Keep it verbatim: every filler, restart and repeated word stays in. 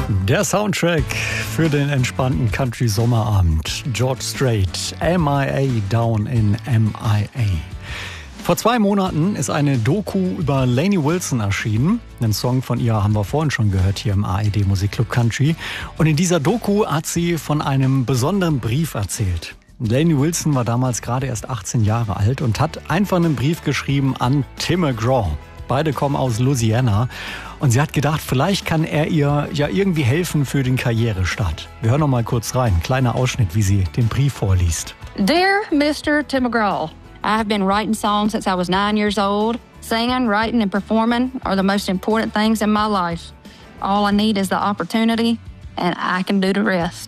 Der Soundtrack für den entspannten Country-Sommerabend. George Strait, M I A Down in M I A. Vor zwei Monaten ist eine Doku über Lainey Wilson erschienen. Einen Song von ihr haben wir vorhin schon gehört hier im A R D Musikclub Country. Und in dieser Doku hat sie von einem besonderen Brief erzählt. Lainey Wilson war damals gerade erst achtzehn Jahre alt und hat einfach einen Brief geschrieben an Tim McGraw. Beide kommen aus Louisiana und sie hat gedacht, vielleicht kann er ihr ja irgendwie helfen für den Karrierestart. Wir hören noch mal kurz rein, kleiner Ausschnitt, wie sie den Brief vorliest. Dear Mister Tim McGraw, I have been writing songs since I was nine years old. Singing, writing, and performing are the most important things in my life. All I need is the opportunity, and I can do the rest.